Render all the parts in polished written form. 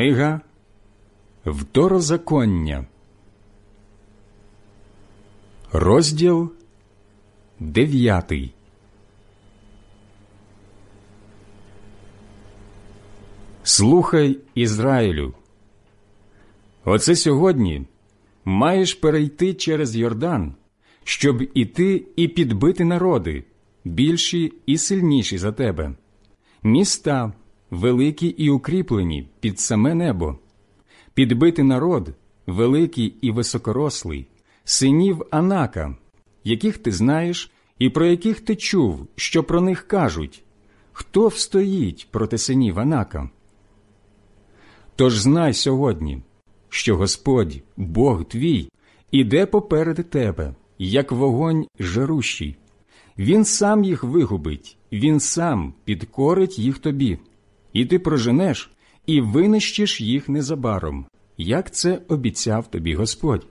Книга Второзаконня, розділ 9. Слухай, Ізраїлю, оце сьогодні маєш перейти через Йордан, щоб іти і підбити народи, більші і сильніші за тебе, міста, великі і укріплені під саме небо, підбити народ, великий і високорослий, синів Анака, яких ти знаєш і про яких ти чув, що про них кажуть, хто встоїть проти синів Анака. Тож знай сьогодні, що Господь, Бог твій, іде поперед тебе, як вогонь жарущий. Він сам їх вигубить, він сам підкорить їх тобі, і ти проженеш і винищиш їх незабаром, як це обіцяв тобі Господь.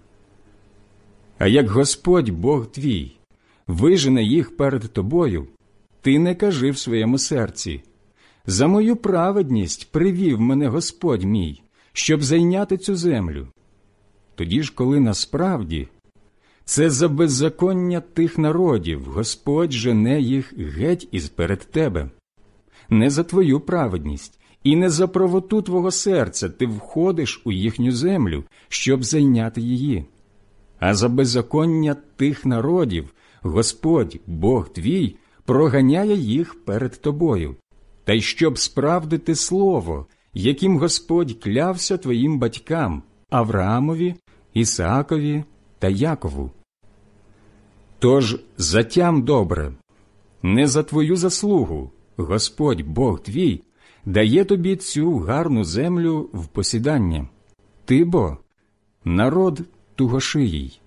А як Господь, Бог твій, вижене їх перед тобою, ти не кажи в своєму серці: «За мою праведність привів мене Господь мій, щоб зайняти цю землю». Тоді ж, коли насправді це за беззаконня тих народів Господь жене їх геть із-перед тебе. Не за твою праведність і не за правоту твого серця ти входиш у їхню землю, щоб зайняти її. А за беззаконня тих народів Господь, Бог твій, проганяє їх перед тобою. Та й щоб справдити слово, яким Господь клявся твоїм батькам Авраамові, Ісаакові та Якову. Тож затям добре, не за твою заслугу Господь, Бог твій, дає тобі цю гарну землю в посідання. Ти бо народ тугошиїй.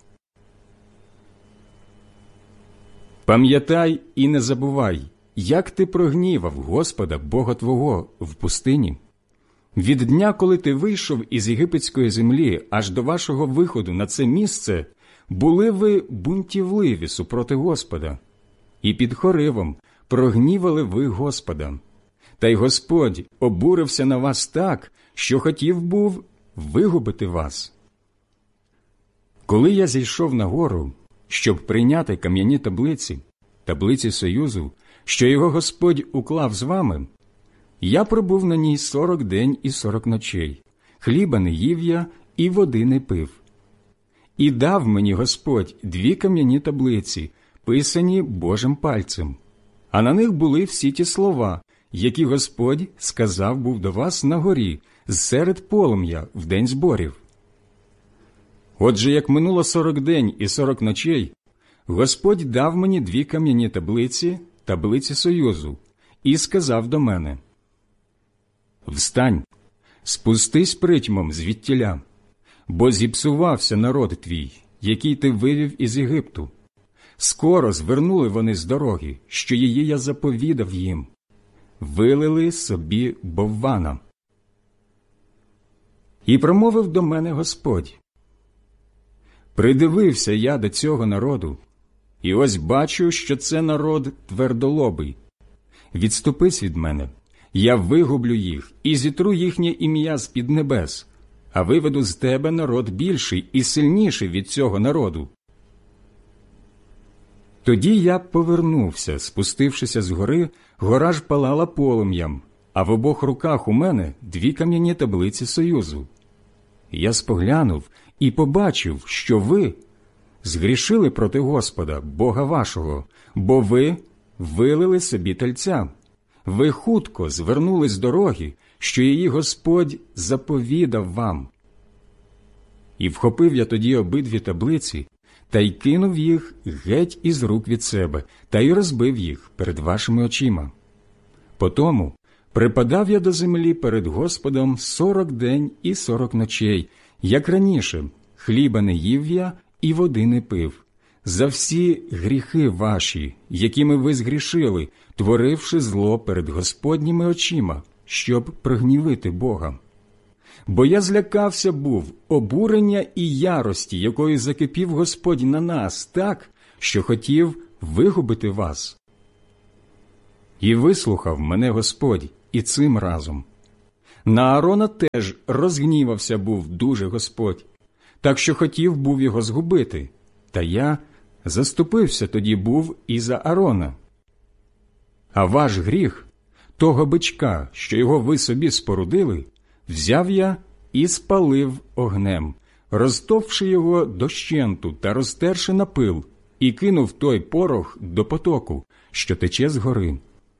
Пам'ятай і не забувай, як ти прогнівав Господа, Бога твого, в пустині. Від дня, коли ти вийшов із єгипетської землі аж до вашого виходу на це місце, були ви бунтівливі супроти Господа, і під Хоривом прогнівали ви Господа. Та й Господь обурився на вас так, що хотів був вигубити вас. Коли я зійшов на гору, щоб прийняти кам'яні таблиці, таблиці Союзу, що його Господь уклав з вами, я пробув на ній 40 день і 40 ночей, хліба не їв я і води не пив. І дав мені Господь 2 кам'яні таблиці, писані Божим пальцем, а на них були всі ті слова, які Господь сказав був до вас на горі, зсеред полум'я в день зборів. Отже, як минуло 40 день і 40 ночей, Господь дав мені 2 кам'яні таблиці, таблиці Союзу, і сказав до мене: «Встань, спустись притьмом звідтіля, бо зіпсувався народ твій, який ти вивів із Єгипту. Скоро звернули вони з дороги, що її я заповідав їм, вилили собі боввана». І промовив до мене Господь: «Придивився я до цього народу, і ось бачу, що це народ твердолобий. Відступись від мене, я вигублю їх і зітру їхнє ім'я з-під небес, а виведу з тебе народ більший і сильніший від цього народу». Тоді я повернувся, спустившися з гори, гора ж палала полум'ям, а в обох руках у мене 2 кам'яні таблиці Союзу. Я споглянув і побачив, що ви згрішили проти Господа, Бога вашого, бо ви вилили собі тельця. Ви хутко звернули з дороги, що її Господь заповідав вам. І вхопив я тоді обидві таблиці, та й кинув їх геть із рук від себе, та й розбив їх перед вашими очима. Потому припадав я до землі перед Господом 40 день і 40 ночей, як раніше, хліба не їв я і води не пив, за всі гріхи ваші, якими ви згрішили, творивши зло перед Господніми очима, щоб прогнівити Бога. Бо я злякався був обурення і ярості, якою закипів Господь на нас так, що хотів вигубити вас. І вислухав мене Господь і цим разом. На Аарона теж розгнівався був дуже Господь, так що хотів був його згубити, та я заступився тоді був і за Аарона. А ваш гріх, того бичка, що його ви собі спорудили, взяв я і спалив огнем, розтовши його дощенту та розтерши на пил, і кинув той порох до потоку, що тече з гори.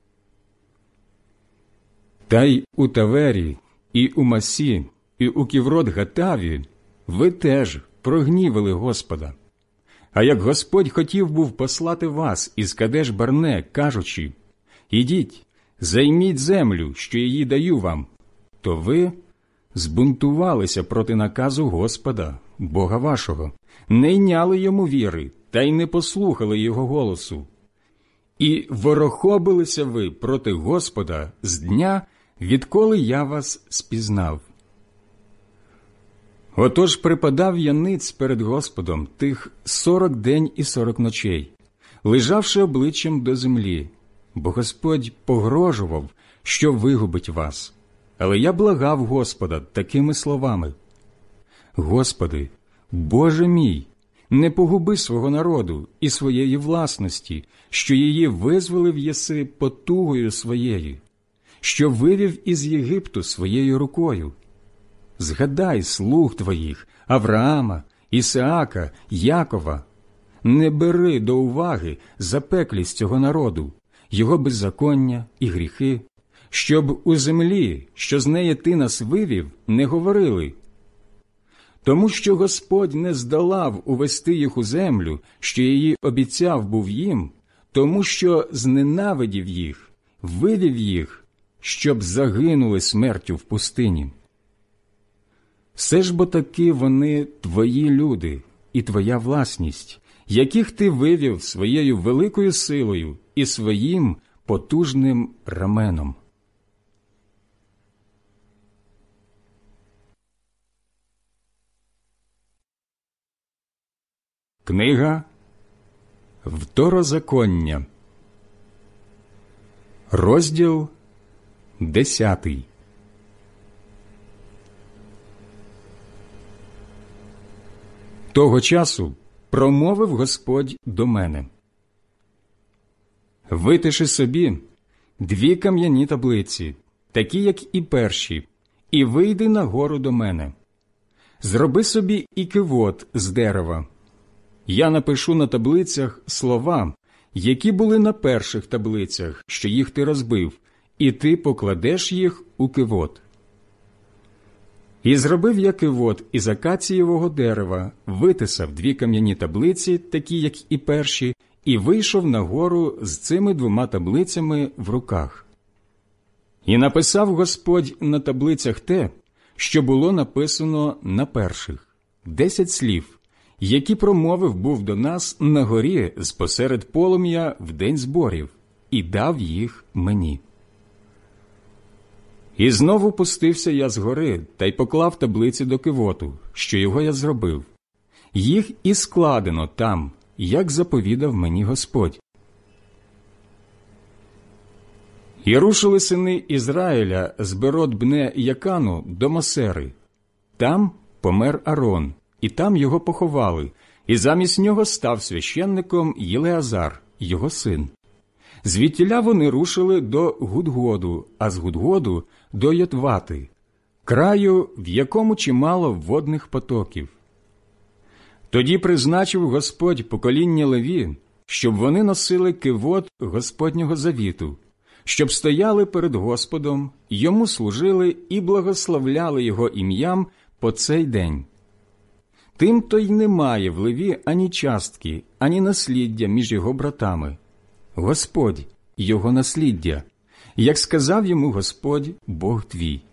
Та й у Тавері, і у Масі, і у Ківрот-Гатаві ви теж прогнівили Господа. А як Господь хотів був послати вас із Кадеш-Барне, кажучи: «Ідіть, займіть землю, що її даю вам», то ви збунтувалися проти наказу Господа, Бога вашого, не йняли йому віри та й не послухали його голосу. І ворохобилися ви проти Господа з дня, відколи я вас спізнав. Отож припадав я ниць перед Господом тих 40 день і 40 ночей, лежавши обличчям до землі, бо Господь погрожував, що вигубить вас. Але я благав Господа такими словами: «Господи, Боже мій, не погуби свого народу і своєї власності, що її визволив єси потугою своєю, що вивів із Єгипту своєю рукою. Згадай слуг твоїх, Авраама, Ісаака, Якова. Не бери до уваги запеклість цього народу, його беззаконня і гріхи, щоб у землі, що з неї ти нас вивів, не говорили. Тому що Господь не здолав увести їх у землю, що її обіцяв був їм, тому що зненавидів їх, вивів їх, щоб загинули смертю в пустині. Все ж бо таки вони твої люди і твоя власність, яких ти вивів своєю великою силою і своїм потужним раменом». Книга Второзаконня, розділ 10. Того часу промовив Господь до мене: «Витиши собі 2 кам'яні таблиці, такі, як і перші, і вийди на гору до мене. Зроби собі і кивот з дерева. Я напишу на таблицях слова, які були на перших таблицях, що їх ти розбив, і ти покладеш їх у кивот». І зробив я кивот із акацієвого дерева, витисав 2 кам'яні таблиці, такі, як і перші, і вийшов на гору з цими 2 таблицями в руках. І написав Господь на таблицях те, що було написано на перших, 10 слів, які промовив був до нас на горі спосеред полум'я в день зборів, і дав їх мені. І знову пустився я з гори та й поклав таблиці до кивоту, що його я зробив. Їх і складено там, як заповідав мені Господь. І рушили сини Ізраїля з Берот-Бне Якану до Мосери. Там помер Аарон, і там його поховали, і замість нього став священником Єлеазар, його син. Звідтіля вони рушили до Гудгоду, а з Гудгоду – до Йотвати, краю, в якому чимало водних потоків. Тоді призначив Господь покоління Леві, щоб вони носили кивот Господнього завіту, щоб стояли перед Господом, йому служили і благословляли його ім'ям по цей день. Тим-то й немає в Леві ані частки, ані насліддя між його братами. Господь – його насліддя, як сказав йому Господь, Бог твій.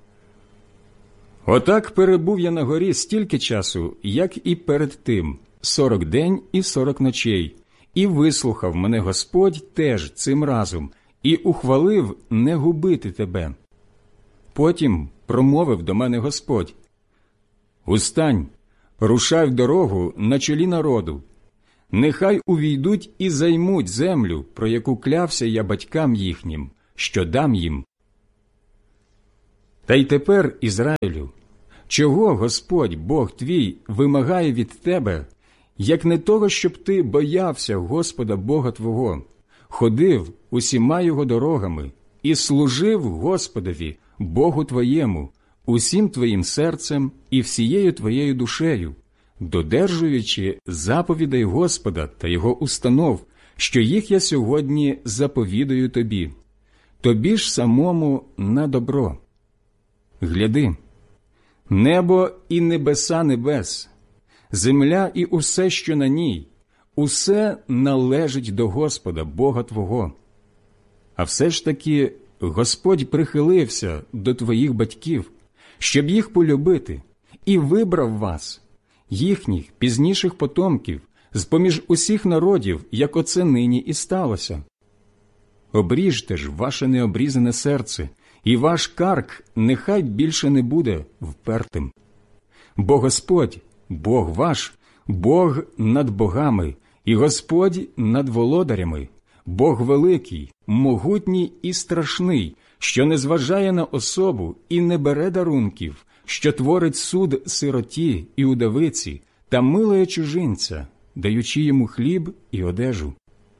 Отак перебув я на горі стільки часу, як і перед тим, 40 день і 40 ночей, і вислухав мене Господь теж цим разом, і ухвалив не губити тебе. Потім промовив до мене Господь: «Устань, рушай в дорогу на чолі народу. Нехай увійдуть і займуть землю, про яку клявся я батькам їхнім, що дам їм». Та й тепер, Ізраїлю, чого Господь, Бог твій, вимагає від тебе, як не того, щоб ти боявся Господа Бога твого, ходив усіма його дорогами і служив Господові, Богу твоєму, усім твоїм серцем і всією твоєю душею, додержуючи заповідей Господа та його установ, що їх я сьогодні заповідаю тобі, тобі ж самому на добро. Гляди, небо і небеса небес, земля і усе, що на ній, усе належить до Господа, Бога твого. А все ж таки Господь прихилився до твоїх батьків, щоб їх полюбити, і вибрав вас, їхніх пізніших потомків, з-поміж усіх народів, як оце нині і сталося. Обріжте ж ваше необрізане серце, і ваш карк нехай більше не буде впертим. Бо Господь, Бог ваш, Бог над богами, і Господь над володарями, Бог великий, могутній і страшний, що не зважає на особу і не бере дарунків, що творить суд сироті і удавиці та милує чужинця, даючи йому хліб і одежу.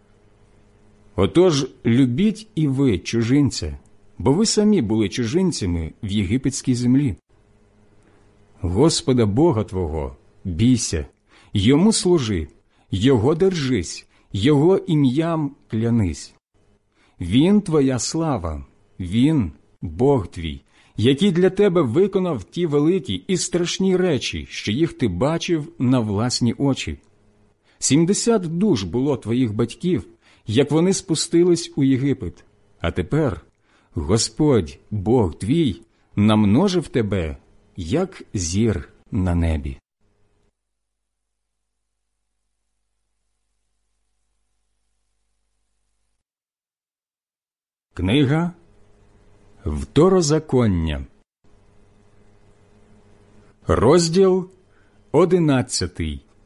Отож, любіть і ви чужинця, бо ви самі були чужинцями в єгипетській землі. Господа Бога твого бійся, йому служи, його держись, його ім'ям клянись. Він твоя слава, він Бог твій, який для тебе виконав ті великі і страшні речі, що їх ти бачив на власні очі. 70 душ було твоїх батьків, як вони спустились у Єгипет. А тепер Господь, Бог твій, намножив тебе, як зір на небі. Книга Второзаконня, розділ 11.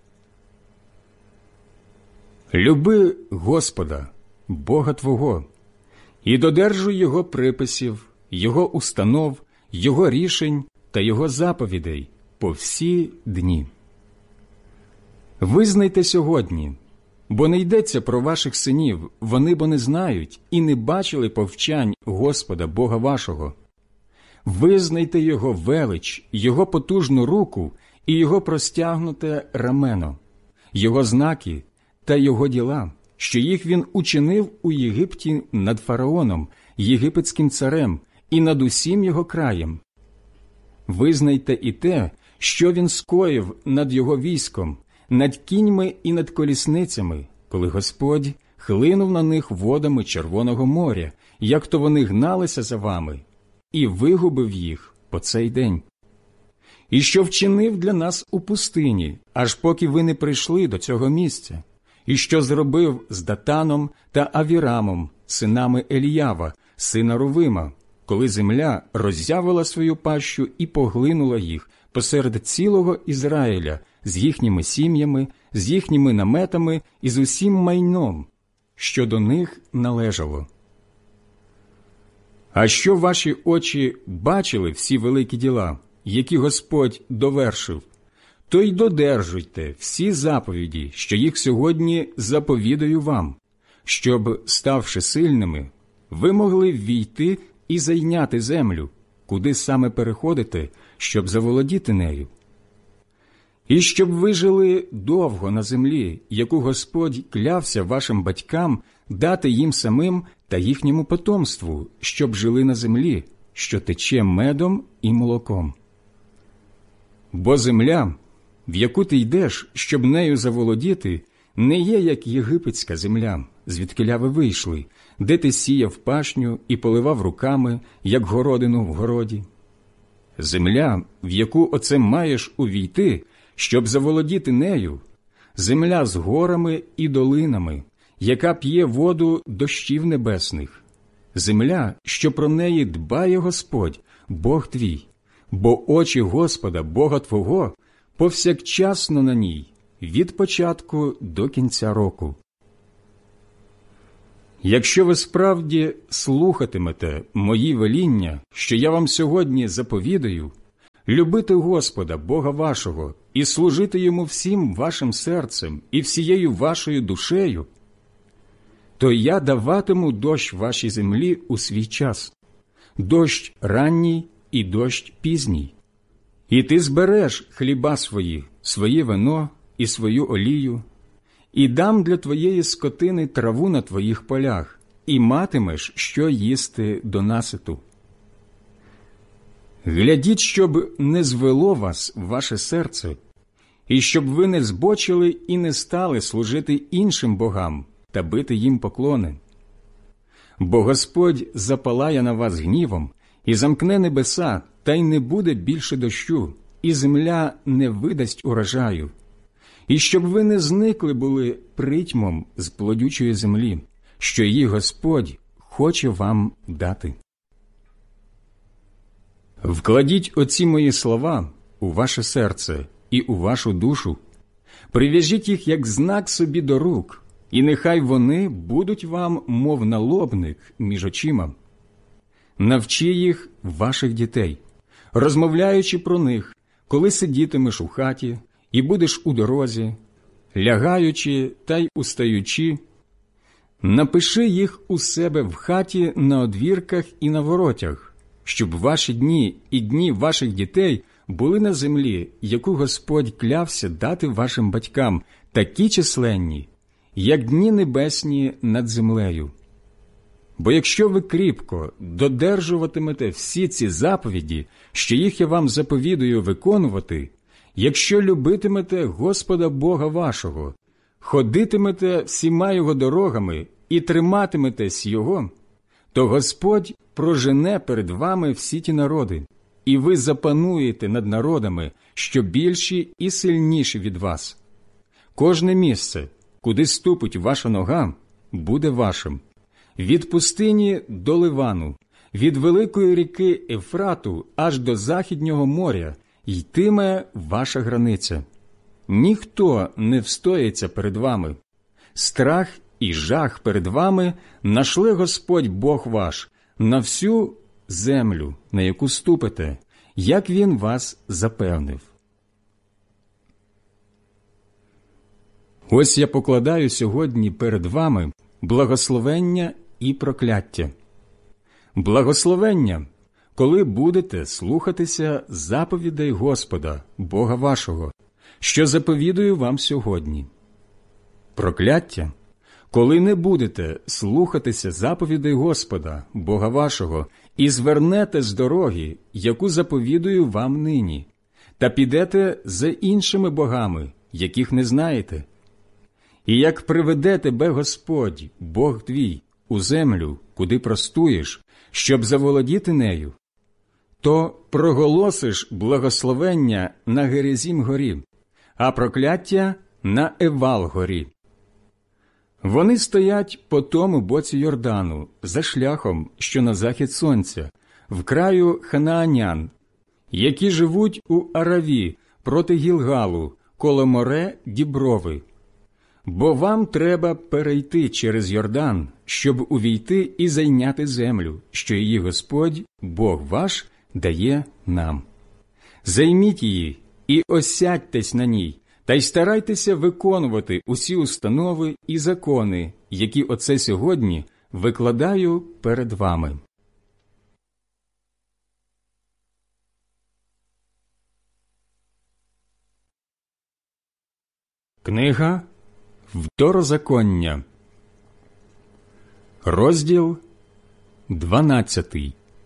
Люби Господа, Бога твого, і додержуй Його приписів, Його установ, Його рішень та Його заповідей по всі дні. Визнайте сьогодні, бо не йдеться про ваших синів, вони бо не знають і не бачили повчань Господа Бога вашого. Визнайте Його велич, Його потужну руку і Його простягнуте рамено, Його знаки та Його діла, що їх Він учинив у Єгипті над фараоном, єгипетським царем і над усім його краєм. Визнайте і те, що Він скоїв над його військом, над кіньми і над колісницями, коли Господь хлинув на них водами Червоного моря, як то вони гналися за вами, і вигубив їх по цей день. І що вчинив для нас у пустині, аж поки ви не прийшли до цього місця, і що зробив з Датаном та Авірамом, синами Еліява, сина Рувима, коли земля роззявила свою пащу і поглинула їх посеред цілого Ізраїля з їхніми сім'ями, з їхніми наметами і з усім майном, що до них належало. А що ваші очі бачили всі великі діла, які Господь довершив, то й додержуйте всі заповіді, що їх сьогодні заповідаю вам, щоб, ставши сильними, ви могли ввійти і зайняти землю, куди саме переходите, щоб заволодіти нею. І щоб ви жили довго на землі, яку Господь клявся вашим батькам дати їм самим та їхньому потомству, щоб жили на землі, що тече медом і молоком. Бо земля, в яку ти йдеш, щоб нею заволодіти, не є, як єгипетська земля, звідкиля ви вийшли, де ти сіяв пашню і поливав руками, як городину в городі. Земля, в яку оце маєш увійти, щоб заволодіти нею, земля з горами і долинами, яка п'є воду дощів небесних, земля, що про неї дбає Господь, Бог твій, бо очі Господа, Бога твого, повсякчасно на ній, від початку до кінця року. Якщо ви справді слухатимете мої веління, що я вам сьогодні заповідаю, любити Господа, Бога вашого, і служити Йому всім вашим серцем і всією вашою душею, то я даватиму дощ вашій землі у свій час, дощ ранній і дощ пізній. І ти збереш хліба свої, своє вино і свою олію, і дам для твоєї скотини траву на твоїх полях, і матимеш, що їсти до наситу. Глядіть, щоб не звело вас ваше серце, і щоб ви не збочили і не стали служити іншим богам та бити їм поклони. Бо Господь запалає на вас гнівом і замкне небеса, та й не буде більше дощу, і земля не видасть урожаю, і щоб ви не зникли були притьмом з плодючої землі, що її Господь хоче вам дати. Вкладіть оці мої слова у ваше серце і у вашу душу, прив'яжіть їх як знак собі до рук, і нехай вони будуть вам, мов налобник між очима. Навчи їх ваших дітей, розмовляючи про них, коли сидітимеш у хаті і будеш у дорозі, лягаючи та й устаючи. Напиши їх у себе в хаті на одвірках і на воротях, щоб ваші дні і дні ваших дітей були на землі, яку Господь клявся дати вашим батькам, такі численні, як дні небесні над землею. Бо якщо ви кріпко додержуватимете всі ці заповіді, що їх я вам заповідую виконувати, якщо любитимете Господа Бога вашого, ходитимете всіма Його дорогами і триматиметесь Його, то Господь прожене перед вами всі ті народи, і ви запануєте над народами, що більші і сильніші від вас. Кожне місце, куди ступить ваша нога, буде вашим. Від пустині до Ливану, від великої ріки Ефрату аж до Західнього моря йтиме ваша границя. Ніхто не встоїться перед вами. Страх і жах перед вами нашле Господь Бог ваш на всю землю, на яку ступите, як Він вас запевнив. Ось я покладаю сьогодні перед вами благословення і прокляття. Благословення, коли будете слухатися заповідей Господа, Бога вашого, що заповідую вам сьогодні. Прокляття, коли не будете слухатися заповідей Господа, Бога вашого, і звернете з дороги, яку заповідую вам нині, та підете за іншими богами, яких не знаєте. І як приведе тебе Господь, Бог твій, у землю, куди простуєш, щоб заволодіти нею, то проголосиш благословення на Герезім горі, а прокляття на Евал горі. Вони стоять по тому боці Йордану, за шляхом, що на захід сонця, в краю ханаанян, які живуть у Араві проти Гілгалу, коло море Діброви. Бо вам треба перейти через Йордан, щоб увійти і зайняти землю, що її Господь, Бог ваш, дає нам. Займіть її і осядьтесь на ній, та й старайтеся виконувати усі установи і закони, які оце сьогодні викладаю перед вами. Книга Второзаконня, розділ 12.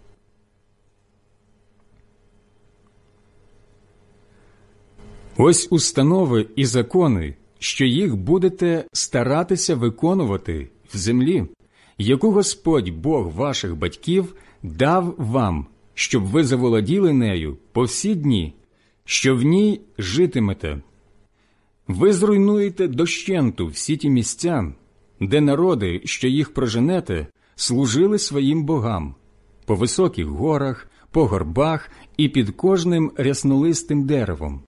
Ось установи і закони, що їх будете старатися виконувати в землі, яку Господь, Бог ваших батьків, дав вам, щоб ви заволоділи нею по всі дні, що в ній житимете. Ви зруйнуєте дощенту всі ті місця, де народи, що їх проженете, служили своїм богам, по високих горах, по горбах і під кожним ряснолистим деревом.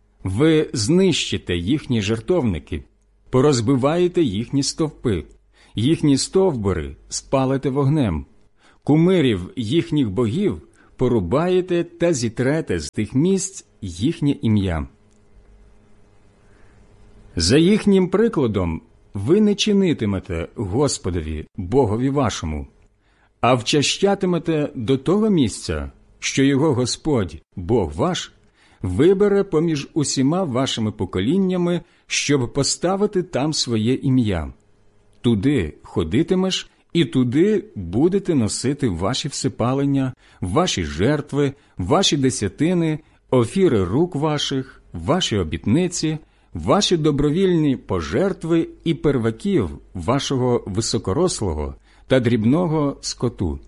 Ви знищите їхні жертовники, порозбиваєте їхні стовпи, їхні стовбури спалите вогнем, кумирів їхніх богів порубаєте та зітрете з тих місць їхнє ім'я. За їхнім прикладом ви не чинитимете Господові, Богові вашому, а вчащатимете до того місця, що його Господь, Бог ваш, вибере поміж усіма вашими поколіннями, щоб поставити там своє ім'я. Туди ходитимеш, і туди будете носити ваші всипалення, ваші жертви, ваші десятини, офіри рук ваших, ваші обітниці, ваші добровільні пожертви і перваків вашого високорослого та дрібного скоту.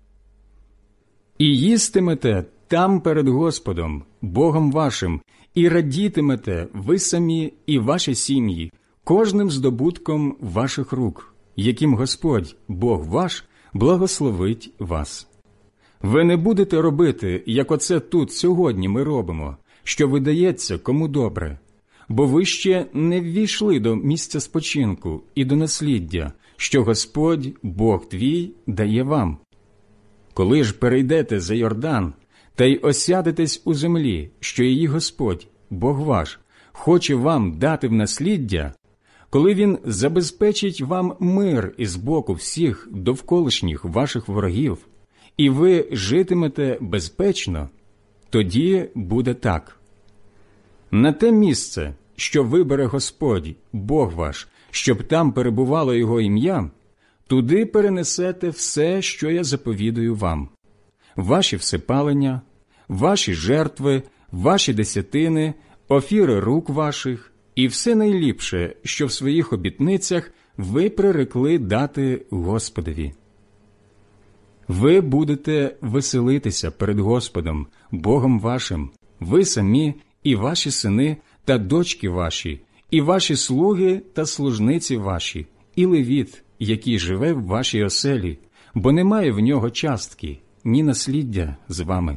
І їстимете там перед Господом, Богом вашим, і радітимете ви самі і ваші сім'ї, кожним здобутком ваших рук, яким Господь, Бог ваш, благословить вас. Ви не будете робити, як оце тут сьогодні ми робимо, що видається кому добре, бо ви ще не ввійшли до місця спочинку і до насліддя, що Господь, Бог твій, дає вам. Коли ж перейдете за Йордан, та й осядетесь у землі, що її Господь, Бог ваш, хоче вам дати в насліддя, коли Він забезпечить вам мир із боку всіх довколишніх ваших ворогів, і ви житимете безпечно, тоді буде так. На те місце, що вибере Господь, Бог ваш, щоб там перебувало Його ім'я, туди перенесете все, що я заповідую вам. Ваші всипалення, ваші жертви, ваші десятини, офіри рук ваших і все найліпше, що в своїх обітницях ви прирекли дати Господові. Ви будете веселитися перед Господом, Богом вашим, ви самі і ваші сини та дочки ваші, і ваші слуги та служниці ваші, і левіт, який живе в вашій оселі, бо немає в нього частки, ні насліддя з вами.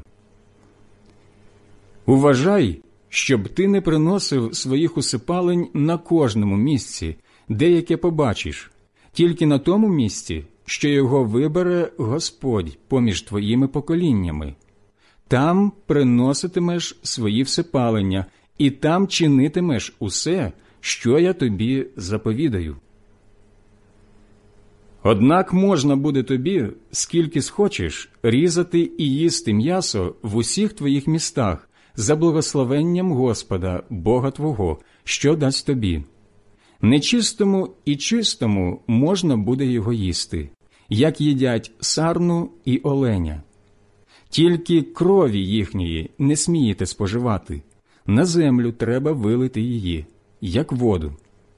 Уважай, щоб ти не приносив своїх усипалень на кожному місці, де яке побачиш, тільки на тому місці, що його вибере Господь поміж твоїми поколіннями. Там приноситимеш свої всипалення, і там чинитимеш усе, що я тобі заповідаю. Однак можна буде тобі, скільки схочеш, різати і їсти м'ясо в усіх твоїх містах за благословенням Господа, Бога твого, що дасть тобі. Нечистому і чистому можна буде його їсти, як їдять сарну і оленя. Тільки крові їхньої не смієте споживати, на землю треба вилити її, як воду.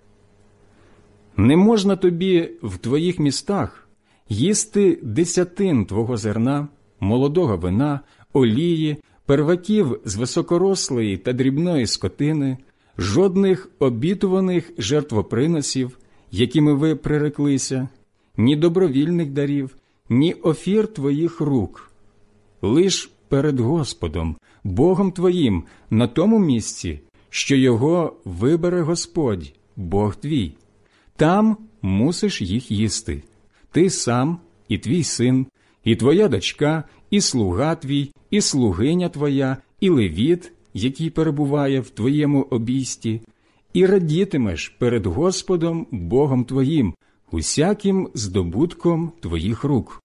Не можна тобі в твоїх містах їсти десятин твого зерна, молодого вина, олії, перваків з високорослої та дрібної скотини, жодних обітуваних жертвоприносів, якими ви приреклися, ні добровільних дарів, ні офір твоїх рук. Лиш перед Господом, Богом твоїм, на тому місці, що його вибере Господь, Бог твій. Там мусиш їх їсти. Ти сам, і твій син, і твоя дочка, і слуга твій, і слугиня твоя, і левіт, який перебуває в твоєму обійсті, і радітимеш перед Господом, Богом твоїм, усяким здобутком твоїх рук.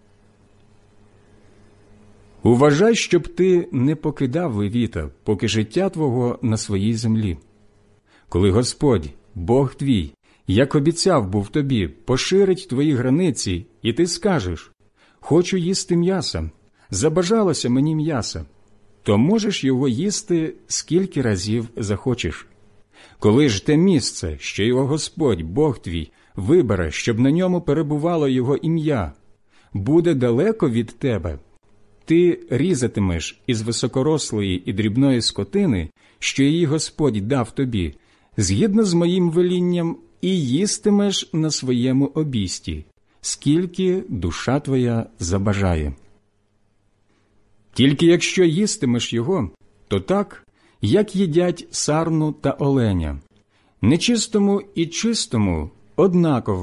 Уважай, щоб ти не покидав левіта, поки життя твого на своїй землі. Коли Господь, Бог твій, як обіцяв був тобі, поширить твої границі, і ти скажеш: «Хочу їсти м'яса, забажалося мені м'яса», то можеш його їсти скільки разів захочеш. Коли ж те місце, що його Господь, Бог твій, вибере, щоб на ньому перебувало його ім'я, буде далеко від тебе, ти різатимеш із високорослої і дрібної скотини, що її Господь дав тобі, згідно з моїм велінням, і їстимеш на своєму обійсті, скільки душа твоя забажає. Тільки якщо їстимеш його, то так, як їдять сарну та оленя. Нечистому і чистому однаково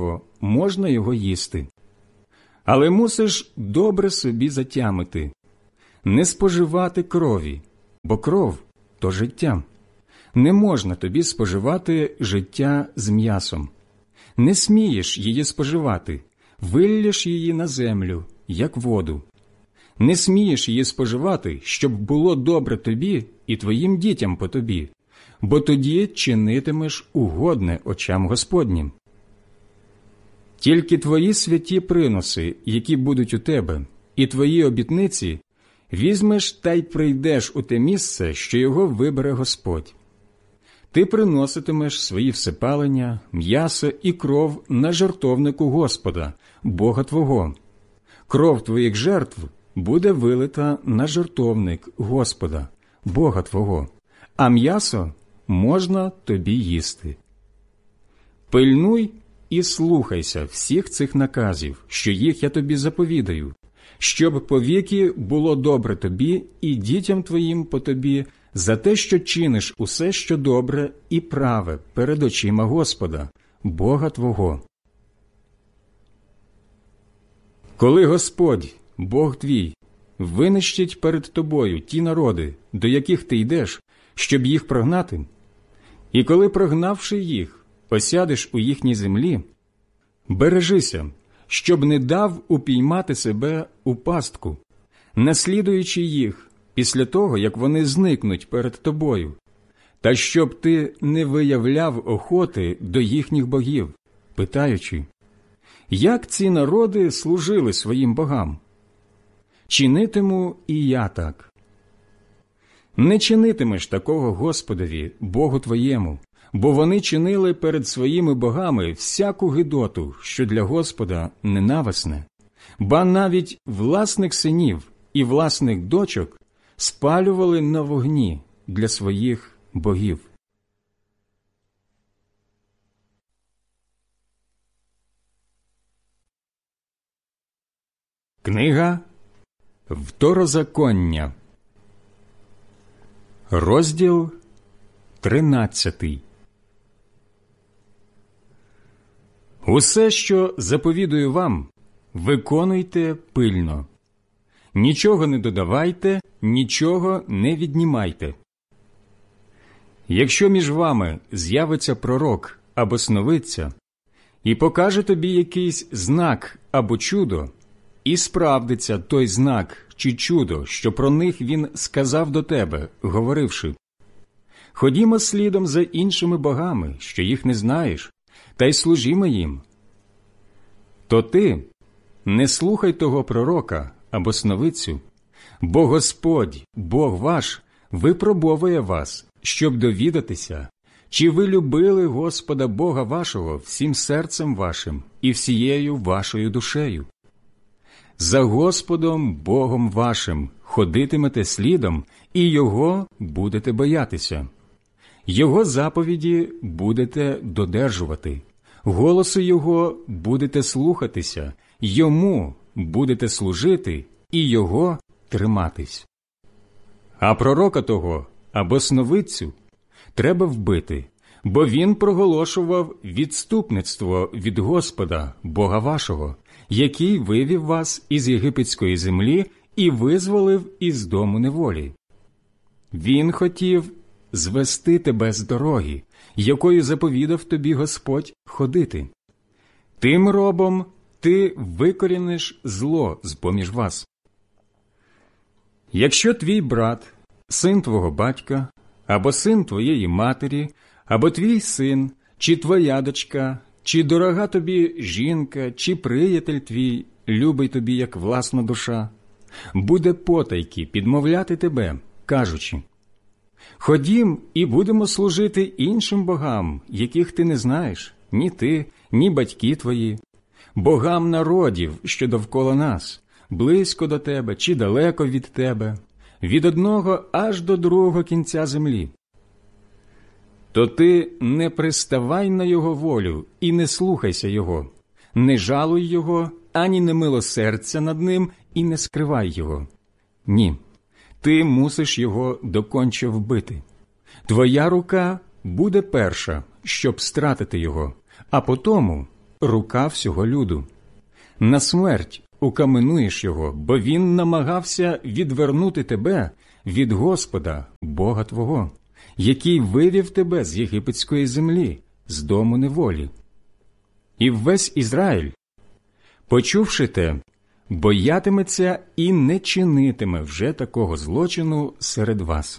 можна його їсти. Але мусиш добре собі затямити, не споживати крові, бо кров – то життя. Не можна тобі споживати життя з м'ясом. Не смієш її споживати, виллєш її на землю, як воду. Не смієш її споживати, щоб було добре тобі і твоїм дітям по тобі, бо тоді чинитимеш угодне очам Господнім. Тільки твої святі приноси, які будуть у тебе, і твої обітниці, візьмеш та й прийдеш у те місце, що його вибере Господь. Ти приноситимеш свої всепалення, м'ясо і кров на жертовнику Господа, Бога твого. Кров твоїх жертв буде вилита на жертовник Господа, Бога твого, а м'ясо можна тобі їсти. Пильнуй і слухайся всіх цих наказів, що їх я тобі заповідаю, щоб повіки було добре тобі і дітям твоїм по тобі, за те, що чиниш усе, що добре і праве перед очима Господа, Бога твого. Коли Господь, Бог твій, винищить перед тобою ті народи, до яких ти йдеш, щоб їх прогнати, і коли, прогнавши їх, осядеш у їхній землі, бережися, щоб не дав упіймати себе у пастку, наслідуючи їх після того, як вони зникнуть перед тобою, та щоб ти не виявляв охоти до їхніх богів, питаючи, як ці народи служили своїм богам? Чинитиму і я так. Не чинитимеш такого Господові, Богу твоєму, бо вони чинили перед своїми богами всяку гидоту, що для Господа ненависне, ба навіть власних синів і власних дочок спалювали на вогні для своїх богів. Книга Второзаконня, розділ 13. Усе, що заповідую вам, виконуйте пильно. Нічого не додавайте, нічого не віднімайте. Якщо між вами з'явиться пророк або сновидця, і покаже тобі якийсь знак або чудо, і справдиться той знак чи чудо, що про них він сказав до тебе, говоривши, «Ходімо слідом за іншими богами, що їх не знаєш, та й служімо їм», то ти не слухай того пророка або сновидцю, бо Господь, Бог ваш, випробовує вас, щоб довідатися, чи ви любили Господа Бога вашого всім серцем вашим і всією вашою душею. За Господом Богом вашим ходитимете слідом, і Його будете боятися. Його заповіді будете додержувати, голосу Його будете слухатися, Йому будете служити і Його триматись. А пророка того або сновидцю треба вбити, бо він проголошував відступництво від Господа, Бога вашого, який вивів вас із єгипетської землі і визволив із дому неволі. Він хотів звести тебе з дороги, якою заповідав тобі Господь ходити. Тим робом ти викоріниш зло з-поміж вас. Якщо твій брат, син твого батька, або син твоєї матері, або твій син, чи твоя дочка, чи дорога тобі жінка, чи приятель твій, любий тобі, як власна душа, буде потайки підмовляти тебе, кажучи, «Ходім і будемо служити іншим богам, яких ти не знаєш, ні ти, ні батьки твої, богам народів, що довкола нас, близько до тебе чи далеко від тебе, від одного аж до другого кінця землі». То ти не приставай на його волю і не слухайся його, не жалуй його, ані не милосердься над ним і не скривай його. Ні, ти мусиш його доконче вбити. Твоя рука буде перша, щоб стратити його, а потому рука всього люду. На смерть укаменуєш його, бо він намагався відвернути тебе від Господа, Бога твого, який вивів тебе з єгипетської землі, з дому неволі. І весь Ізраїль, почувши те, боятиметься і не чинитиме вже такого злочину серед вас.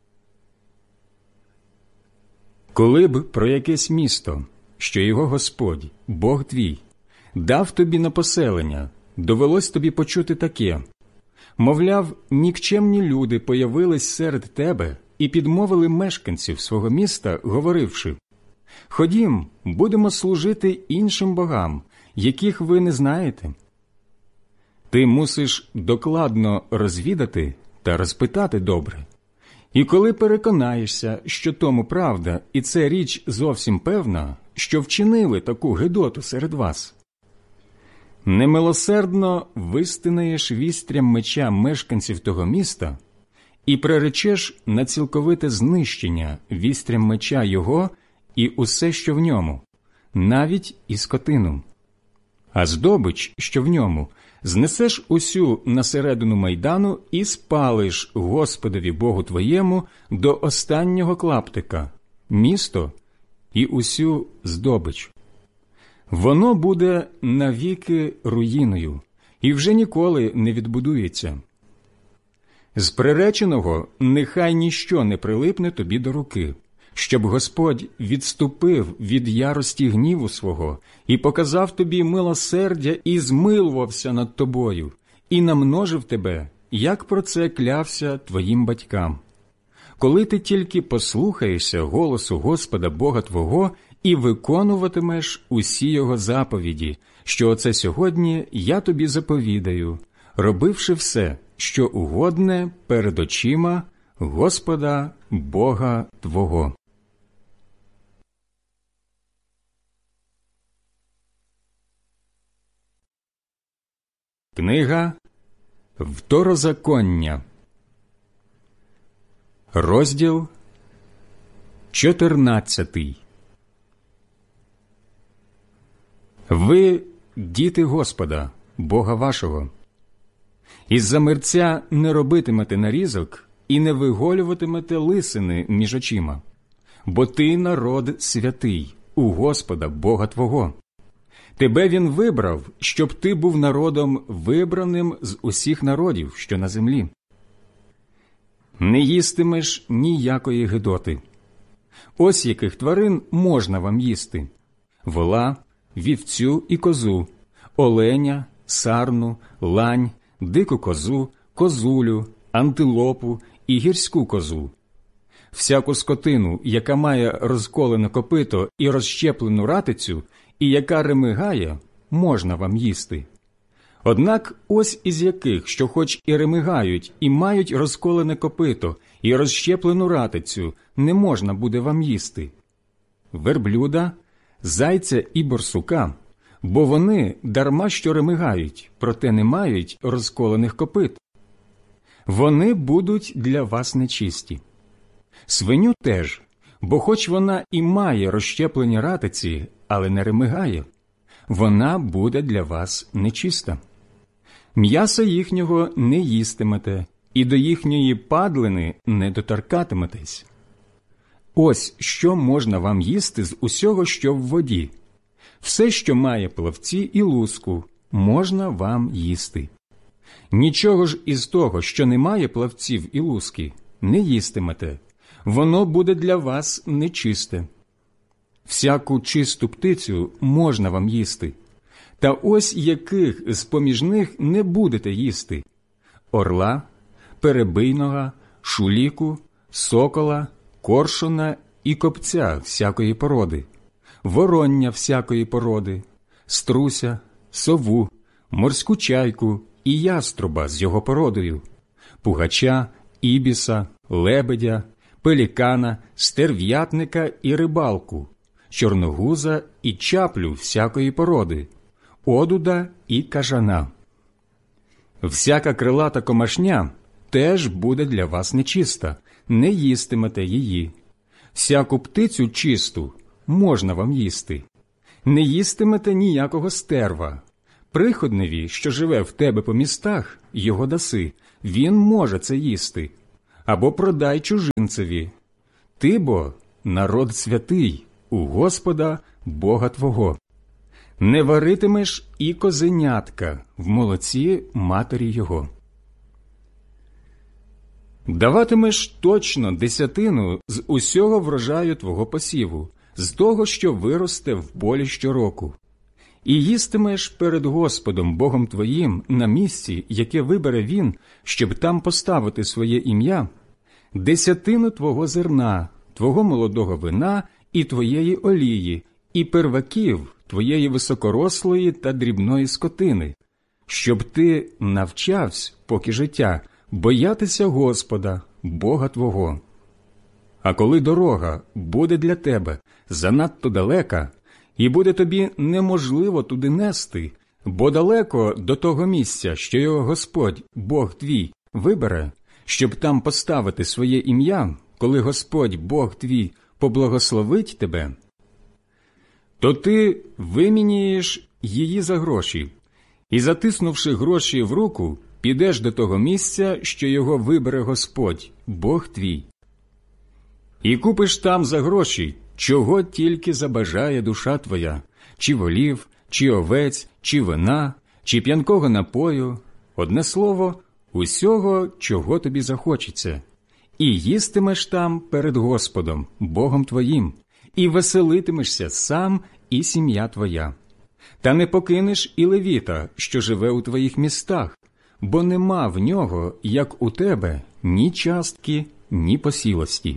Коли б про якесь місто, що його Господь, Бог твій, дав тобі на поселення, довелось тобі почути таке: мовляв, нікчемні люди появились серед тебе і підмовили мешканців свого міста, говоривши: «Ходім, будемо служити іншим богам, яких ви не знаєте». Ти мусиш докладно розвідати та розпитати добре. І коли переконаєшся, що тому правда, і це річ зовсім певна, що вчинили таку гидоту серед вас, немилосердно вистинаєш вістрям меча мешканців того міста і приречеш на цілковите знищення вістрям меча його і усе, що в ньому, навіть і скотину. А здобич, що в ньому, знесеш усю на середину майдану і спалиш Господові Богу твоєму до останнього клаптика, місто і усю здобич. Воно буде навіки руїною і вже ніколи не відбудується. З приреченого нехай ніщо не прилипне тобі до руки, щоб Господь відступив від ярості гніву свого і показав тобі милосердя і змилувався над тобою, і намножив тебе, як про це клявся твоїм батькам. Коли ти тільки послухаєшся голосу Господа Бога твого і виконуватимеш усі його заповіді, що оце сьогодні я тобі заповідаю, робивши все, що угодне перед очима Господа Бога твого. Книга Второзаконня, розділ 14. Ви – діти Господа, Бога вашого. Із-за мерця не робитимете нарізок і не виголюватимете лисини між очима, бо ти народ святий у Господа Бога твого. Тебе він вибрав, щоб ти був народом вибраним з усіх народів, що на землі. Не їстимеш ніякої гидоти. Ось яких тварин можна вам їсти: вола, вівцю і козу, оленя, сарну, лань, дику козу, козулю, антилопу і гірську козу. Всяку скотину, яка має розколене копито і розщеплену ратицю, і яка ремигає, можна вам їсти. Однак ось із яких, що хоч і ремигають, і мають розколене копито, і розщеплену ратицю, не можна буде вам їсти: верблюда, зайця і борсука, бо вони дарма що ремигають, проте не мають розколених копит. Вони будуть для вас нечисті. Свиню теж, бо хоч вона і має розщеплені ратиці, але не ремигає, вона буде для вас нечиста. М'яса їхнього не їстимете, і до їхньої падлини не доторкатиметесь. Ось що можна вам їсти з усього, що в воді. Все, що має плавці і луску, можна вам їсти. Нічого ж із того, що не має плавців і луски, не їстимете. Воно буде для вас нечисте. Всяку чисту птицю можна вам їсти. Та ось яких з-поміж них не будете їсти: орла, перебийного, шуліку, сокола, коршуна і копця всякої породи, вороння всякої породи, струся, сову, морську чайку і яструба з його породою, пугача, ібіса, лебедя, пелікана, стерв'ятника і рибалку, чорногуза і чаплю всякої породи, одуда і кажана. Всяка крилата комашня теж буде для вас нечиста, не їстимете її. Всяку птицю чисту можна вам їсти. Не їстимете ніякого стерва. Приходневі, що живе в тебе по містах, його даси, він може це їсти. Або продай чужинцеві. Ти бо народ святий у Господа Бога твого. Не варитимеш і козенятка в молоці матері його. Даватимеш точно десятину з усього врожаю твого посіву, з того, що виросте в полі щороку. І їстимеш перед Господом Богом твоїм на місці, яке вибере Він, щоб там поставити своє ім'я, десятину твого зерна, твого молодого вина і твоєї олії, і перваків твоєї високорослої та дрібної скотини, щоб ти навчався, поки життя, боятися Господа, Бога твого. А коли дорога буде для тебе занадто далека, і буде тобі неможливо туди нести, бо далеко до того місця, що його Господь, Бог твій, вибере, щоб там поставити своє ім'я, коли Господь, Бог твій, поблагословить тебе, то ти виміняєш її за гроші, і, затиснувши гроші в руку, підеш до того місця, що його вибере Господь, Бог твій. І купиш там за гроші, чого тільки забажає душа твоя, чи волів, чи овець, чи вина, чи п'янкого напою, одне слово, усього, чого тобі захочеться. І їстимеш там перед Господом, Богом твоїм, і веселитимешся сам і сім'я твоя. Та не покинеш і левіта, що живе у твоїх містах, бо нема в нього, як у тебе, ні частки, ні посілості.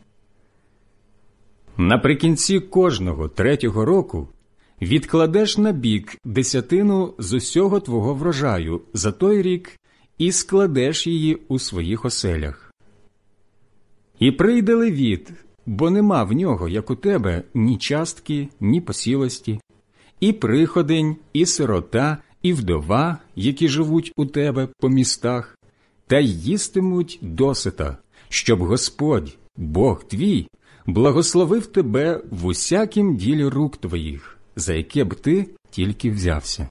Наприкінці кожного 3-го року відкладеш на бік десятину з усього твого врожаю за той рік і складеш її у своїх оселях. І прийде левіт, бо нема в нього, як у тебе, ні частки, ні посілості, і приходень, і сирота, і вдова, які живуть у тебе по містах, та й їстимуть досита, щоб Господь, Бог твій, благословив тебе в усякім ділі рук твоїх, за яке б ти тільки взявся.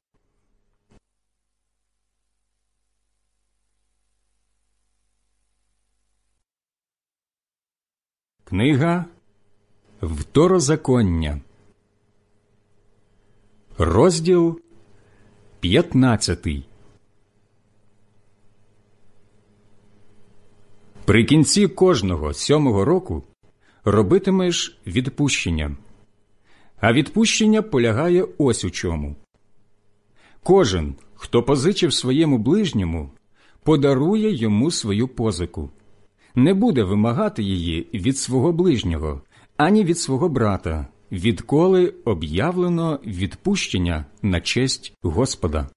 Книга Второзаконня, розділ 15. При кінці кожного 7-го року робитимеш відпущення. А відпущення полягає ось у чому. Кожен, хто позичив своєму ближньому, подарує йому свою позику. Не буде вимагати її від свого ближнього, ані від свого брата, відколи об'явлено відпущення на честь Господа.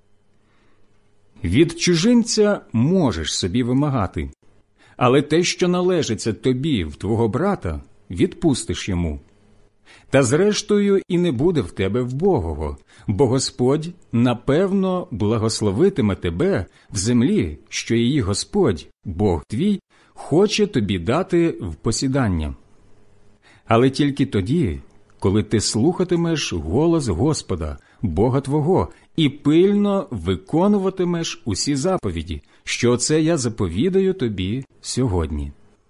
Від чужинця можеш собі вимагати, але те, що належиться тобі в твого брата, відпустиш йому. Та зрештою і не буде в тебе вбогого, бо Господь, напевно, благословитиме тебе в землі, що її Господь, Бог твій, хоче тобі дати в посідання. Але тільки тоді, коли ти слухатимеш голос Господа, Бога твого, і пильно виконуватимеш усі заповіді, що оце я заповідаю тобі сьогодні.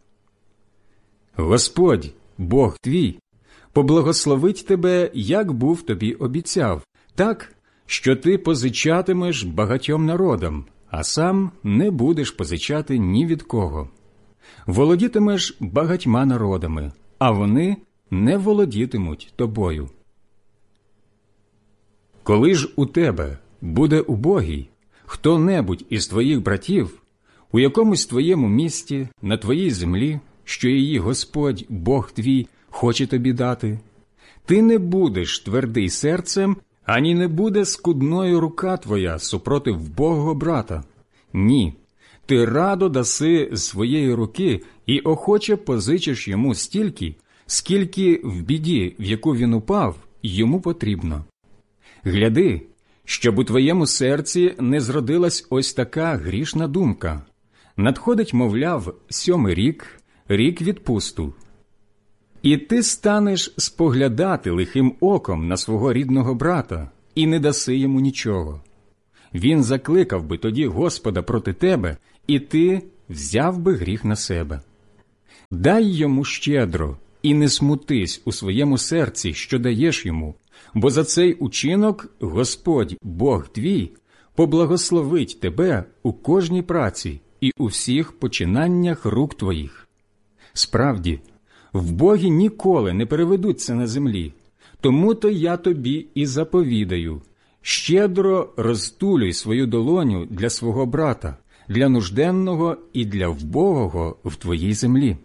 Господь, Бог твій, поблагословить тебе, як був тобі обіцяв, так, що ти позичатимеш багатьом народам, а сам не будеш позичати ні від кого. Володітимеш багатьма народами, а вони не володітимуть тобою. Коли ж у тебе буде убогий хто-небудь із твоїх братів, у якомусь твоєму місті, на твоїй землі, що її Господь, Бог твій, хоче тобі дати, ти не будеш твердий серцем, ані не буде скудною рука твоя супроти вбогого брата. Ні, ти радо даси з своєї руки і охоче позичиш йому стільки, скільки в біді, в яку він упав, йому потрібно. Гляди, щоб у твоєму серці не зродилась ось така грішна думка. Надходить, мовляв, 7-й рік, рік відпусту. І ти станеш споглядати лихим оком на свого рідного брата і не даси йому нічого. Він закликав би тоді Господа проти тебе, і ти взяв би гріх на себе. Дай йому щедро і не смутись у своєму серці, що даєш йому, бо за цей учинок Господь, Бог твій, поблагословить тебе у кожній праці і у всіх починаннях рук твоїх. Справді, в Богі ніколи не переведуться на землі, тому-то я тобі і заповідаю: щедро розтулюй свою долоню для свого брата, для нужденного і для вбогого в твоїй землі.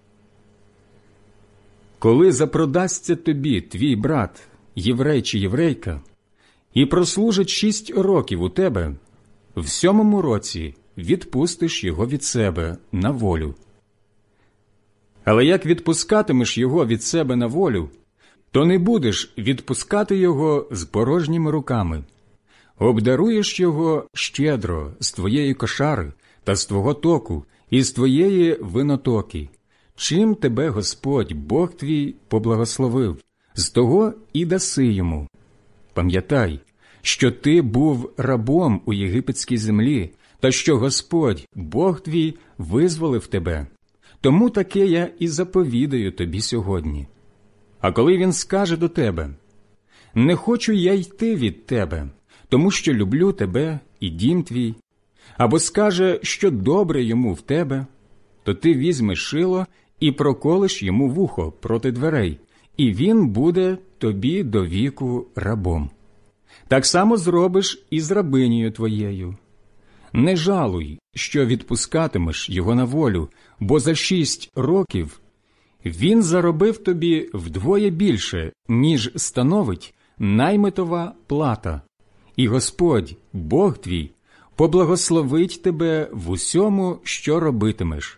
Коли запродасться тобі твій брат, єврей чи єврейка, і прослужить 6 років у тебе, в 7-му році відпустиш його від себе на волю. Але як відпускатимеш його від себе на волю, то не будеш відпускати його з порожніми руками. Обдаруєш його щедро з твоєї кошари та з твого току і з твоєї винотоки, чим тебе Господь, Бог твій, поблагословив, з того і даси йому. Пам'ятай, що ти був рабом у єгипетській землі, та що Господь, Бог твій, визволив тебе. Тому таке я і заповідаю тобі сьогодні. А коли він скаже до тебе: «Не хочу я йти від тебе, тому що люблю тебе і дім твій», або скаже, що добре йому в тебе, то ти візьмеш шило і проколиш йому вухо проти дверей, і він буде тобі до віку рабом. Так само зробиш і з рабинею твоєю. Не жалуй, що відпускатимеш його на волю, бо за 6 років він заробив тобі вдвоє більше, ніж становить наймитова плата. І Господь, Бог твій, поблагословить тебе в усьому, що робитимеш.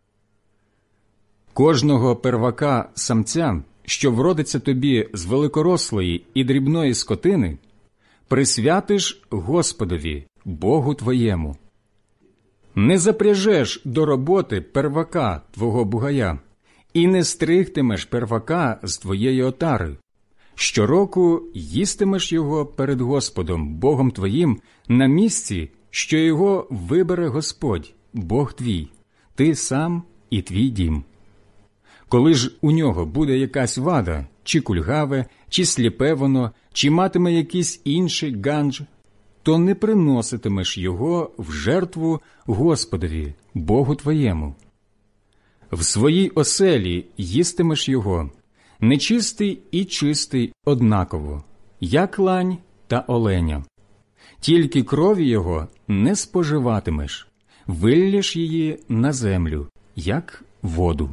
Кожного первака самця, що вродиться тобі з великорослої і дрібної скотини, присвятиш Господові, Богу твоєму. Не запряжеш до роботи первака твого бугая, і не стригтимеш первака з твоєї отари. Щороку їстимеш його перед Господом, Богом твоїм, на місці, що його вибере Господь, Бог твій, ти сам і твій дім. Коли ж у нього буде якась вада, чи кульгаве, чи сліпе воно, чи матиме якийсь інший ганж, то не приноситимеш його в жертву Господові, Богу твоєму. В своїй оселі їстимеш його, нечистий і чистий однаково, як лань та оленя. Тільки крові його не споживатимеш, виллєш її на землю, як воду.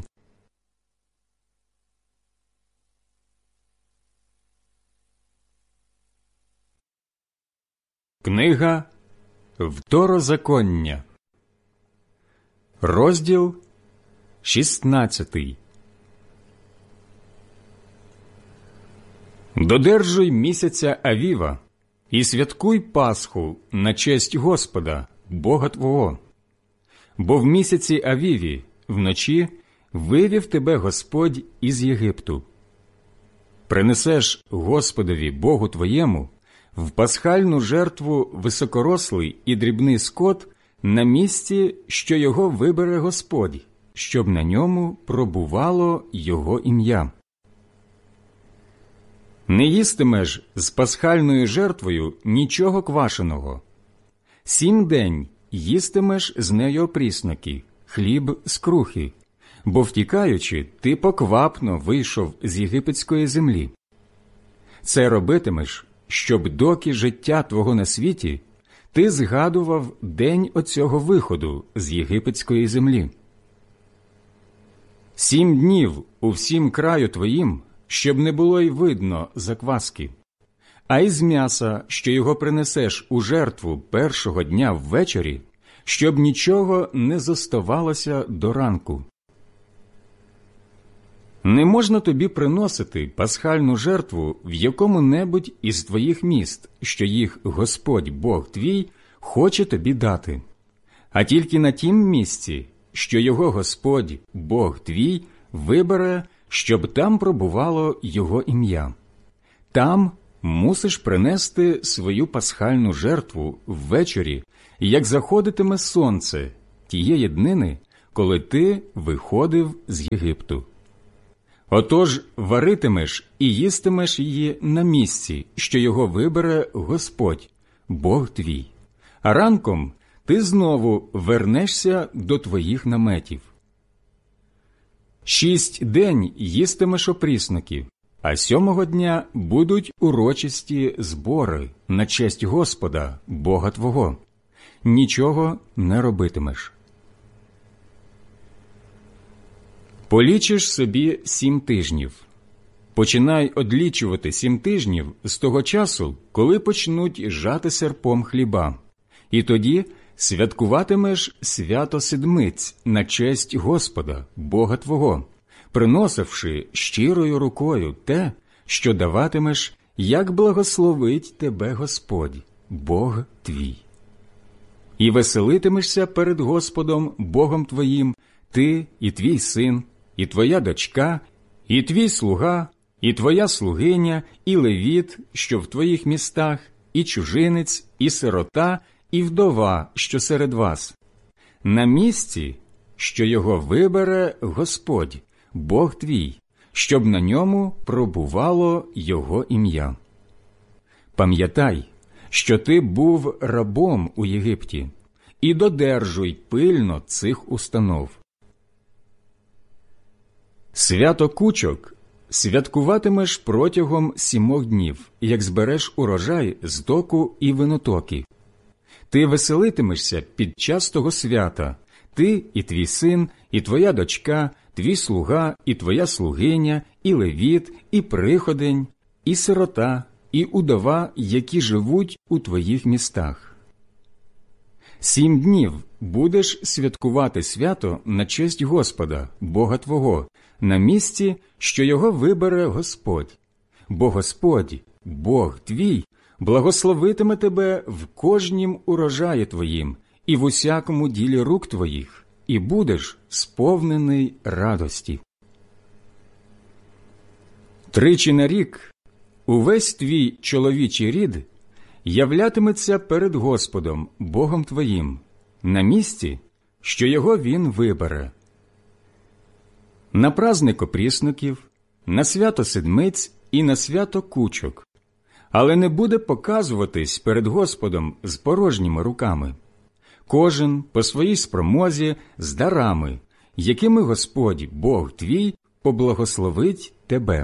Книга Второзаконня, розділ 16. Додержуй місяця Авіва і святкуй Пасху на честь Господа, Бога твого. Бо в місяці Авіві вночі вивів тебе Господь із Єгипту. Принесеш Господові, Богу твоєму, в пасхальну жертву високорослий і дрібний скот на місці, що його вибере Господь, щоб на ньому пробувало його ім'я. Не їстимеш з пасхальною жертвою нічого квашеного. 7 день їстимеш з нею опрісноки, хліб з крухи, бо, втікаючи, ти поквапно вийшов з єгипетської землі. Це робитимеш, щоб доки життя твого на світі ти згадував день оцього виходу з єгипетської землі. 7 днів у всім краю твоїм, щоб не було й видно закваски. А із м'яса, що його принесеш у жертву першого дня ввечері, щоб нічого не зоставалося до ранку. Не можна тобі приносити пасхальну жертву в якому-небудь із твоїх міст, що їх Господь, Бог твій, хоче тобі дати, а тільки на тім місці, що його Господь, Бог твій, вибере, щоб там пробувало його ім'я. Там мусиш принести свою пасхальну жертву ввечері, як заходитиме сонце тієї днини, коли ти виходив з Єгипту. Отож варитимеш і їстимеш її на місці, що його вибере Господь, Бог твій. А ранком ти знову вернешся до твоїх наметів. 6 день їстимеш опрісноки, а 7-го дня будуть урочисті збори на честь Господа, Бога твого. Нічого не робитимеш. Полічиш собі 7 тижнів. Починай одлічувати 7 тижнів з того часу, коли почнуть жати серпом хліба. І тоді святкуватимеш свято Седмиць на честь Господа, Бога твого, приносивши щирою рукою те, що даватимеш, як благословить тебе Господь, Бог твій. І веселитимешся перед Господом, Богом твоїм, ти і твій син, і твоя дочка, і твій слуга, і твоя слугиня, і левіт, що в твоїх містах, і чужинець, і сирота, і вдова, що серед вас, на місці, що його вибере Господь, Бог твій, щоб на ньому пробувало його ім'я. Пам'ятай, що ти був рабом у Єгипті, і додержуй пильно цих установ. Свято кучок святкуватимеш протягом 7 днів, як збереш урожай з току і винотоки. Ти веселитимешся під час того свята, ти і твій син, і твоя дочка, твій слуга, і твоя слугиня, і левіт, і приходень, і сирота, і удова, які живуть у твоїх містах. 7 днів будеш святкувати свято на честь Господа, Бога твого, на місці, що його вибере Господь. Бо Господь, Бог твій, благословитиме тебе в кожнім урожаї твоїм і в усякому ділі рук твоїх, і будеш сповнений радості. 3 на рік увесь твій чоловічий рід являтиметься перед Господом, Богом твоїм, на місці, що його він вибере. На праздник опрісноків, на свято Седмиць і на свято кучок, але не буде показуватись перед Господом з порожніми руками. Кожен по своїй спромозі з дарами, якими Господь, Бог твій, поблагословить тебе.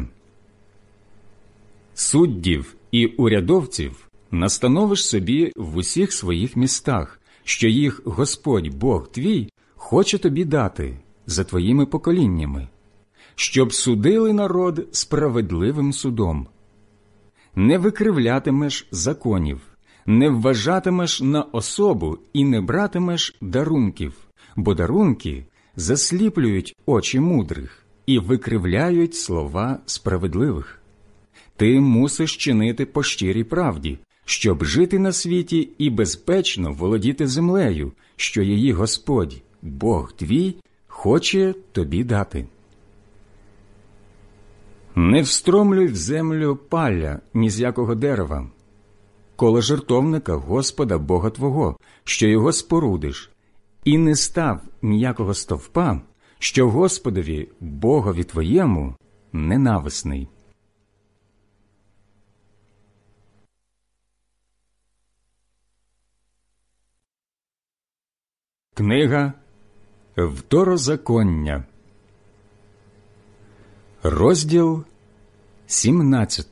Суддів і урядовців настановиш собі в усіх своїх містах, що їх Господь, Бог твій, хоче тобі дати за твоїми поколіннями, щоб судили народ справедливим судом. Не викривлятимеш законів, не вважатимеш на особу і не братимеш дарунків, бо дарунки засліплюють очі мудрих і викривляють слова справедливих. Ти мусиш чинити по щирій правді, щоб жити на світі і безпечно володіти землею, що її Господь, Бог твій, хоче тобі дати. Не встромлюй в землю палля ні з якого дерева, коло жертовника Господа Бога твого, що його спорудиш, і не став ніякого стовпа, що Господові, Богові твоєму, ненависний. Книга Второзаконня, розділ 17.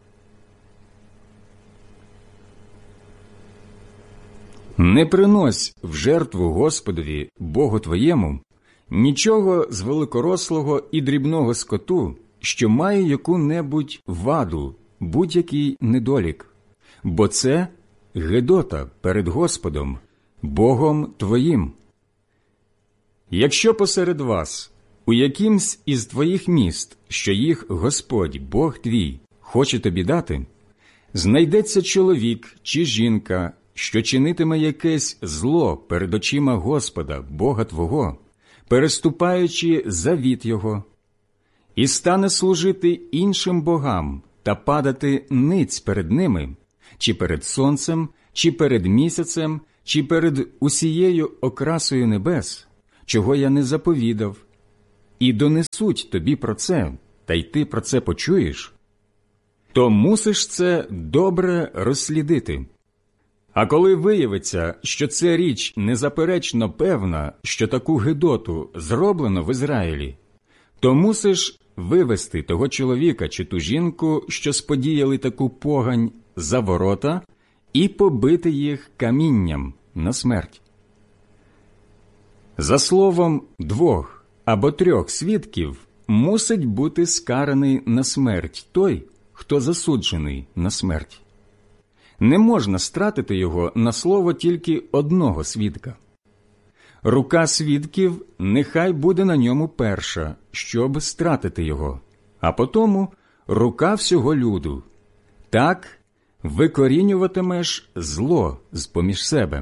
Не принось в жертву Господові, Богу твоєму, нічого з великорослого і дрібного скоту, що має яку-небудь ваду, будь-який недолік, бо це гидота перед Господом, Богом твоїм. Якщо посеред вас, у якимсь із твоїх міст, що їх Господь, Бог твій, хоче тобі дати, знайдеться чоловік чи жінка, що чинитиме якесь зло перед очима Господа, Бога твого, переступаючи завіт його, і стане служити іншим богам та падати ниць перед ними, чи перед сонцем, чи перед місяцем, чи перед усією окрасою небес, чого я не заповідав, і донесуть тобі про це, та й ти про це почуєш, то мусиш це добре розслідити. А коли виявиться, що ця річ незаперечно певна, що таку гидоту зроблено в Ізраїлі, то мусиш вивести того чоловіка чи ту жінку, що сподіяли таку погань, за ворота і побити їх камінням на смерть. За словом 2 або 3 свідків мусить бути скараний на смерть той, хто засуджений на смерть. Не можна стратити його на слово тільки одного свідка. Рука свідків нехай буде на ньому перша, щоб стратити його, а потому рука всього люду. Так викорінюватимеш зло з-поміж себе.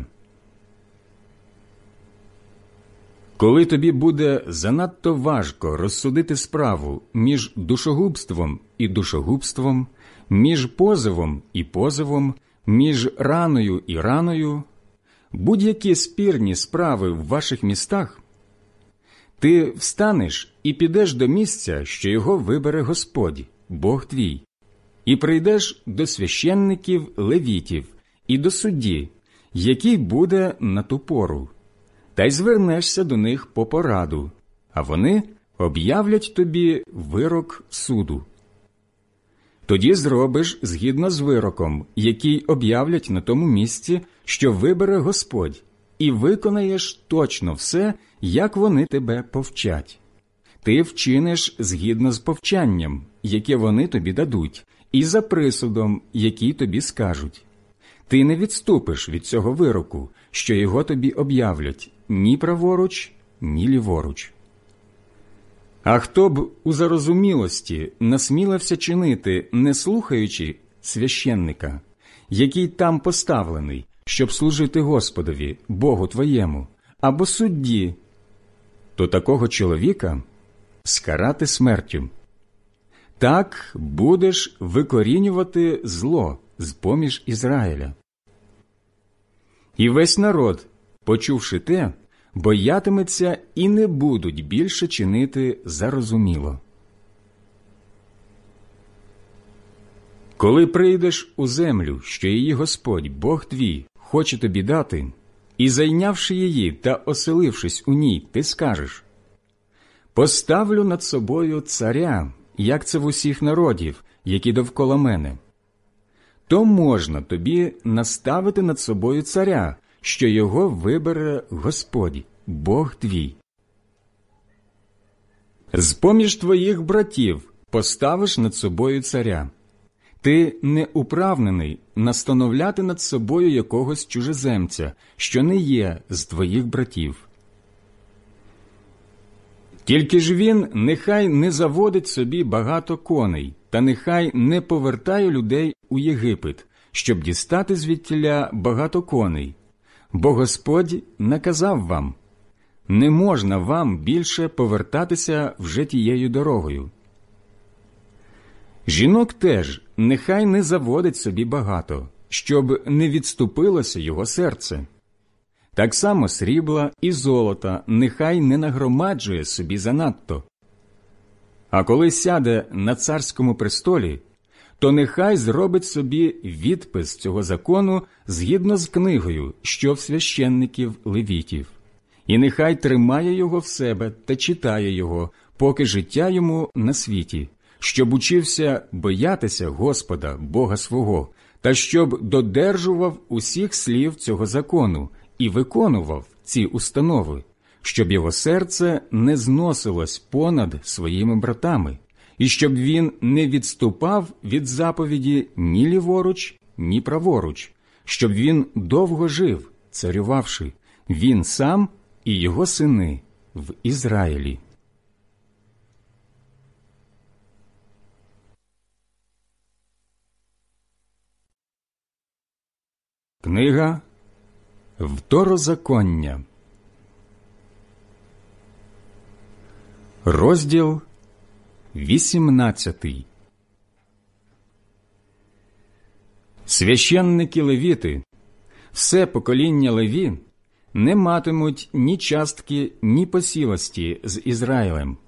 Коли тобі буде занадто важко розсудити справу між душогубством і душогубством, між позовом і позовом, між раною і раною, будь-які спірні справи в ваших містах, ти встанеш і підеш до місця, що його вибере Господь, Бог твій, і прийдеш до священників левітів і до судді, який буде на ту пору, та й звернешся до них по пораду, а вони об'являть тобі вирок суду. Тоді зробиш згідно з вироком, який об'являть на тому місці, що вибере Господь, і виконаєш точно все, як вони тебе повчать. Ти вчиниш згідно з повчанням, яке вони тобі дадуть, і за присудом, який тобі скажуть. Ти не відступиш від цього вироку, що його тобі об'являть, ні праворуч, ні ліворуч. А хто б у зарозумілості насмілився чинити, не слухаючи священника, який там поставлений, щоб служити Господові, Богу твоєму, або судді, то такого чоловіка скарати смертю. Так будеш викорінювати зло з-поміж Ізраїля. І весь народ, почувши те, боятиметься і не будуть більше чинити зарозуміло. Коли прийдеш у землю, що її Господь, Бог твій, хоче тобі дати, і зайнявши її та оселившись у ній, ти скажеш: «Поставлю над собою царя, як це в усіх народів, які довкола мене», то можна тобі наставити над собою царя, що його вибере Господь, Бог твій. З-поміж твоїх братів поставиш над собою царя. Ти не управнений настановляти над собою якогось чужеземця, що не є з твоїх братів. Тільки ж він нехай не заводить собі багато коней, та нехай не повертає людей у Єгипет, щоб дістати звідтіля багато коней. Бо Господь наказав вам: не можна вам більше повертатися вже тією дорогою. Жінок теж нехай не заводить собі багато, щоб не відступилося його серце. Так само срібла і золота нехай не нагромаджує собі занадто. А коли сяде на царському престолі, то нехай зробить собі відпис цього закону згідно з книгою, що в священників левітів, і нехай тримає його в себе та читає його, поки життя йому на світі, щоб учився боятися Господа, Бога свого, та щоб додержував усіх слів цього закону і виконував ці установи, щоб його серце не зносилось понад своїми братами, і щоб він не відступав від заповіді ні ліворуч, ні праворуч, щоб він довго жив, царювавши, він сам і його сини в Ізраїлі. Книга Второзаконня, розділ 18. Священники левіти, все покоління Леві, не матимуть ні частки, ні посілості з Ізраїлем,